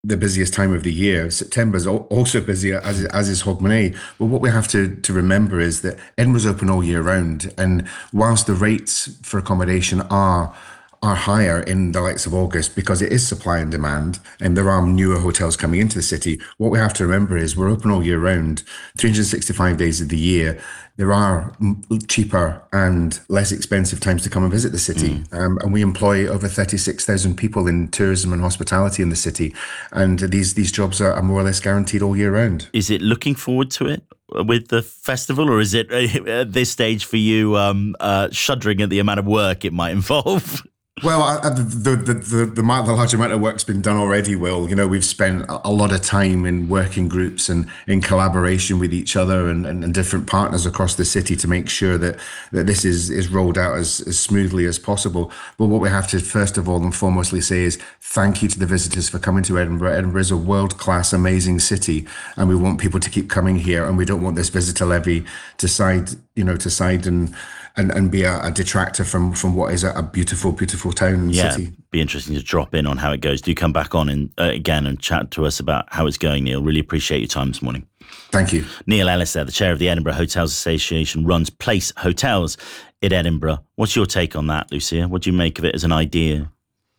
the busiest time of the year. September's also busier, as is Hogmanay. But what we have to remember is that Edinburgh's open all year round, and whilst the rates for accommodation are higher in the likes of August because it is supply and demand, and there are newer hotels coming into the city. What we have to remember is we're open all year round, 365 days of the year. There are cheaper and less expensive times to come and visit the city. And we employ over 36,000 people in tourism and hospitality in the city. And these jobs are more or less guaranteed all year round. Is it looking forward to it with the festival, or is it at this stage for you shuddering at the amount of work it might involve? Well, the large amount of work's been done already, Will. You know, we've spent a lot of time in working groups and in collaboration with each other and different partners across the city to make sure that this is rolled out as smoothly as possible. But what we have to first of all and foremostly say is thank you to the visitors for coming to Edinburgh. Edinburgh is a world-class, amazing city, and we want people to keep coming here, and we don't want this visitor levy to side and be a detractor from what is a beautiful, beautiful town and city. Be interesting to drop in on how it goes. Do come back on again and chat to us about how it's going, Neil. Really appreciate your time this morning. Thank you. Neil Ellis there, the chair of the Edinburgh Hotels Association, runs Place Hotels in Edinburgh. What's your take on that, Lucia? What do you make of it as an idea?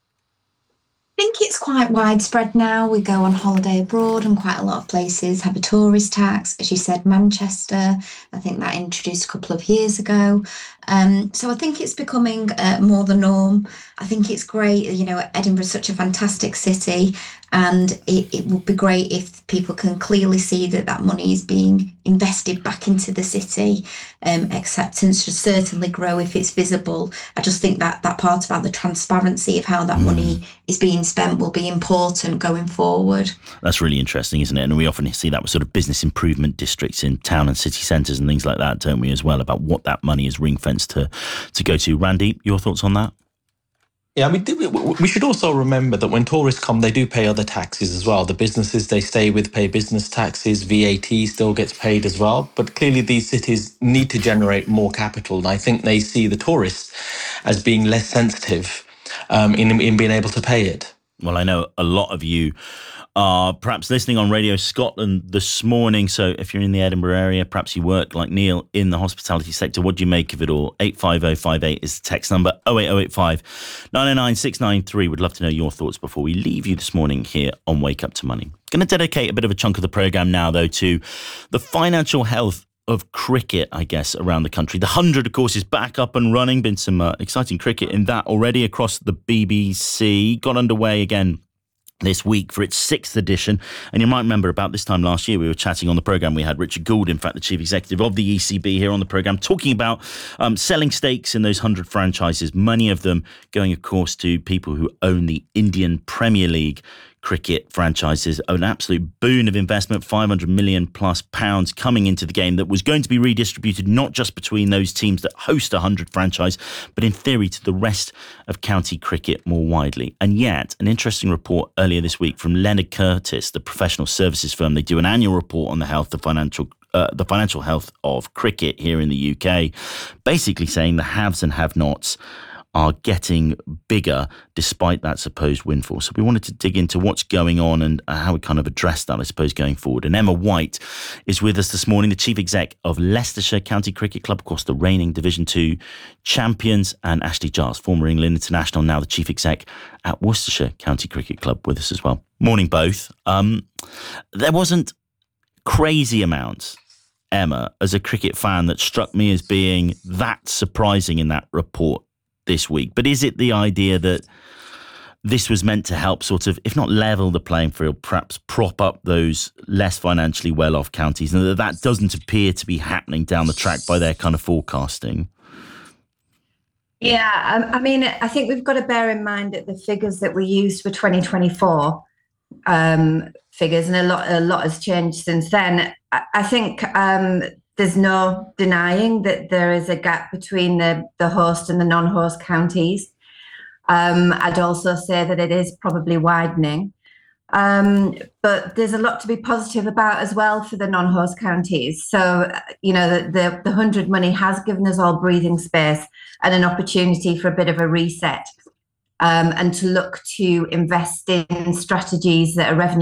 I think it's quite widespread now. We go on holiday abroad and quite a lot of places have a tourist tax. As you said, Manchester, I think that introduced a couple of years ago. So I think it's becoming more the norm. I think it's great. You know, Edinburgh's such a fantastic city, and it would be great if people can clearly see that money is being invested back into the city. Acceptance should certainly grow if it's visible. I just think that part about the transparency of how that money is being spent will be important going forward. That's really interesting, isn't it? And we often see that with sort of business improvement districts in town and city centres and things like that, don't we, as well, about what that money is ring-fenced to go to. Randy, your thoughts on that? Yeah, I mean, we should also remember that when tourists come, they do pay other taxes as well. The businesses they stay with pay business taxes, VAT still gets paid as well. But clearly these cities need to generate more capital. And I think they see the tourists as being less sensitive in being able to pay it. Well, I know a lot of you are perhaps listening on Radio Scotland this morning. So if you're in the Edinburgh area, perhaps you work like Neil in the hospitality sector, what do you make of it all? 85058 is the text number, 08085 909 693. Would love to know your thoughts before we leave you this morning here on Wake Up to Money. Going to dedicate a bit of a chunk of the programme now, though, to the financial health of cricket, I guess, around the country. The 100, of course, is back up and running. Been some exciting cricket in that already across the BBC. Got underway again this week for its 6th edition. And you might remember about this time last year, we were chatting on the programme. We had Richard Gould, in fact, the chief executive of the ECB here on the programme, talking about selling stakes in those 100 franchises, many of them going, of course, to people who own the Indian Premier League cricket franchises. An absolute boon of investment, 500 million plus pounds coming into the game that was going to be redistributed not just between those teams that host a 100 franchise, but in theory to the rest of county cricket more widely. And yet, an interesting report earlier this week from Leonard Curtis, the professional services firm. They do an annual report on the financial health of cricket here in the UK, basically saying the haves and have-nots are getting bigger despite that supposed windfall. So we wanted to dig into what's going on and how we kind of address that, I suppose, going forward. And Emma White is with us this morning, the chief exec of Leicestershire County Cricket Club, of course, the reigning Division 2 champions, and Ashley Giles, former England international, now the chief exec at Worcestershire County Cricket Club, with us as well. Morning, both. There wasn't crazy amounts, Emma, as a cricket fan, that struck me as being that surprising in that report this week. But is it the idea that this was meant to help sort of, if not level the playing field, perhaps prop up those less financially well-off counties, and that doesn't appear to be happening down the track by their kind of forecasting? Yeah, I mean, I think we've got to bear in mind that the figures that we used for 2024 figures, and a lot has changed since then. I think there's no denying that there is a gap between the host and the non-host counties. I'd also say that it is probably widening. But there's a lot to be positive about as well for the non-host counties. So, you know, the 100 money has given us all breathing space and an opportunity for a bit of a reset. and to look to invest in strategies that are revenue